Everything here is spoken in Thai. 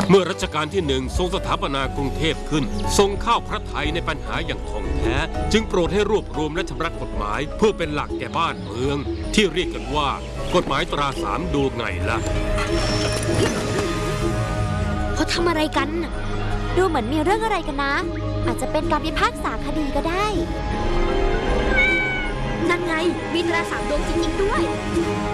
เมื่อรัชกาลที่1ทรงสถาปนากรุงเทพขึ้นทรงเข้าพระทัยในปัญหาอย่างท่องแท้จึงโปรดให้รวบรวมและชำระกฎหมายเพื่อเป็นหลักแก่บ้านเมืองที่เรียกกันว่ากฎหมายตรา3ดูไงล่ะเขาทำอะไรกันดูเหมือนมีเรื่องอะไรกันนะอาจจะเป็นการพิพากษาคดีก็ได้นั่นไงมีตรา3 ดวงจริงๆด้วย